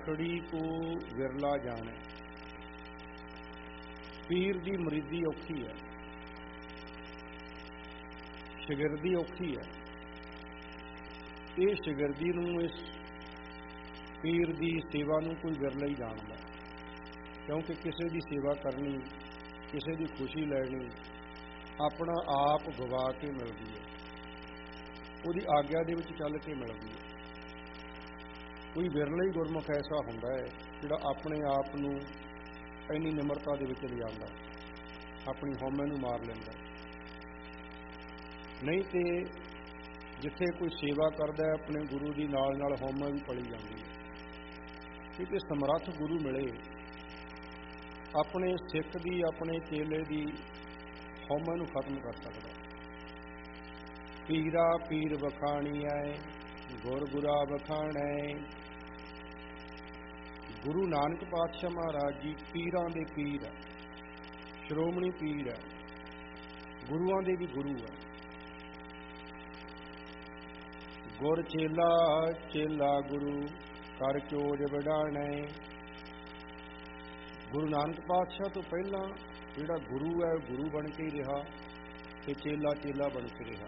खड़ी को विरला जाने। पीर की मरीदी औखी है, शिगिरदी औखी है। ये शिगिरदी नूं इस पीर की सेवा नूं कोई विरला ही जानदा, क्योंकि किसी की सेवा करनी, किसी की खुशी लैनी अपना आप गवा के मिलती है, उसकी आग्या दे विच चल के मिलती है। कोई विरला ही गुरमुख ऐसा हुंदा है जिहड़ा अपने आप नूं इन्नी निमरता दे विच लिजांदा, अपनी हौमे नूं मार लैंदा। नहीं तो जिथे कोई सेवा करता है अपने गुरु की नाल नाल हौमे भी पली जाती है। किते समर्थ गुरु मिले अपने सिख की, अपने चेले की हौमे नूं खत्म कर सकता। पीरा पीर बखाणी आए, गुर गुरा बखाणै। गुरु नानक पातशाह महाराज जी पीरां दे पीर है, श्रोमणी पीर है, गुरुआं दे भी गुरु है। गुर चेला चेला गुरु कर चोज वडाणै। गुरु नानक पातशाह तो पहला जिहड़ा गुरु है गुरु बन के ही रहा ते चेला चेला बन के रहा।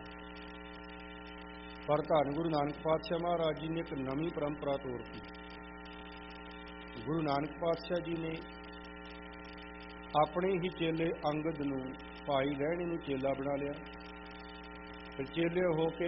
पर धन गुरु नानक पातशाह महाराज जी ने एक नवी परंपरा तोड़ती। गुरु नानक पातशाह जी ने अपने ही चेले अंगद नूं, भाई लहणे नूं चेला बना लिया। फिर चेले हो के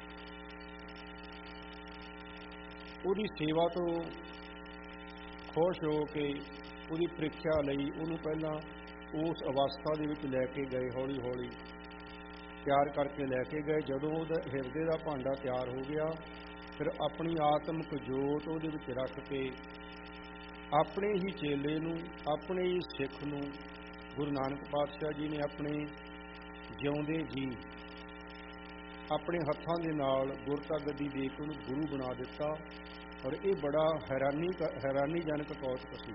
उहदी सेवा तो खुश हो के उहदी प्रीख्या लई उहनूं पहलां उस अवस्था दे विच लैके गए, हौली हौली तैयार करके लैके गए। जदों उहदा हिरदे दा भांडा तैयार हो गया, फिर अपनी आत्मक जोत उहदे विच रख के अपने ही चेले नूं, अपने ही सिख नूं गुरु नानक पातशाह जी ने अपने जिउंदे जी अपने हत्थां दे नाल गुरता गद्दी दे के उहनूं गुरु बना दिता। और ये बड़ा हैरानीजनक कौतक सी।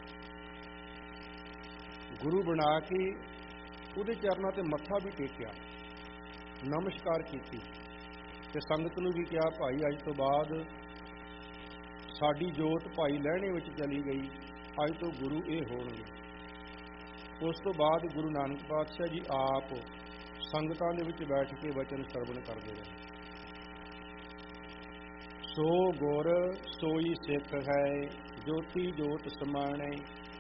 गुरु बना के उहदे चरनां ते मत्था भी टेकिया, नमस्कार की ते संगत नूं भी कहा, भाई अज तो बाद साडी जोत भाई लहणे विच चली गई, अज तो गुरु ये होणगे। उस तो बाद गुरु नानक पातशाह जी आप संगतां दे विच बैठ के वचन सरवण करदे रहे। सो गुर सोई सिख है, जोती जोत समाणै।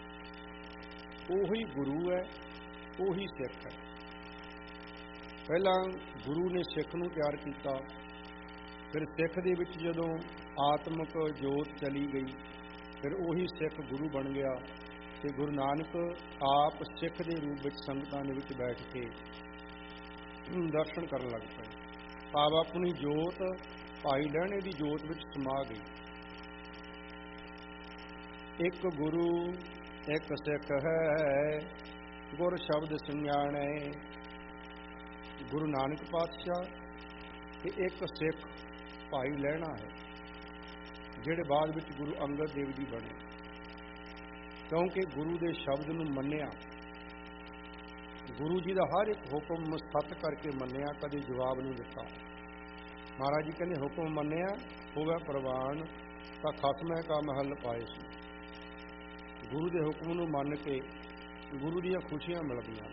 ओही गुरु है, ओही सिख है। पहला गुरु ने सिख नूं तैयार किया, फिर सिख दे विच जदों आत्मक जोत चली गई, फिर ओही सिख गुरु बन गया। ते गुरु नानक आप सिख दे रूप विच संगतां दे विच बैठ के दर्शन करन लग पए। भाव अपनी जोत भाई लहणे की जोत विच समा गई। एक गुरु एक सिख है, गुर शब्द संजाणै। गुरु नानक पातशाह ते एक सिख भाई लहणा है, जिहड़े बाद विच गुरु अंगद देव जी बने, क्योंकि गुरु के शब्द नूं मन्निया, गुरु जी का हर एक हुक्म सत करके मन्निया, कदे जवाब नहीं दिता। महाराज जी कहते हुक्म मन्निया होवे प्रवान, तां खसमै का महल पाए सी। गुरु के हुक्म नूं मन के गुरु दीयां खुशियां मिलदियां।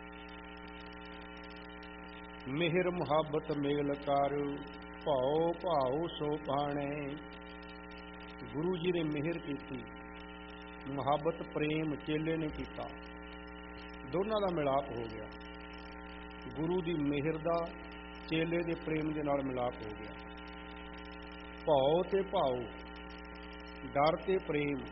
मेहर मुहब्बत मेल कर, भाओ भाओ सो पाणै। गुरु जी ने मेहर की, मुहब्बत प्रेम चेले ने किया, दोनों का मिलाप हो गया। गुरु की मेहर का चेले के प्रेम के नाल मिलाप हो गया। भाओ ते भाओ, डर ते प्रेम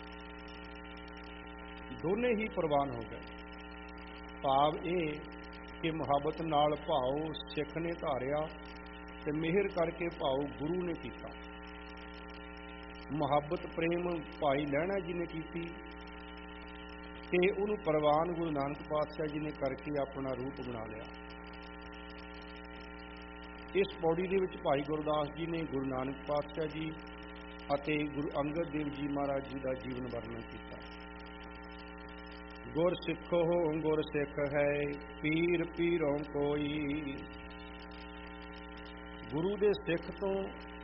दोने ही प्रवान हो गए। भाव ये कि मुहब्बत नाल भाव सिख ने धारिया ते मेहर करके भाव गुरु ने किया। मुहब्बत प्रेम भाई लहणा जी ने की ते उन्होंने प्रवान गुरु नानक पातशाह जी ने करके अपना रूप बना लिया। इस पौड़ी दे विच भाई गुरदास जी ने गुरु नानक पातशाह जी अते गुरु अंगद देव जी महाराज जी का जीवन वर्णन किया। गुर सिखो गुर सिख है, पीर पीरों कोई। गुरु दे सिख तो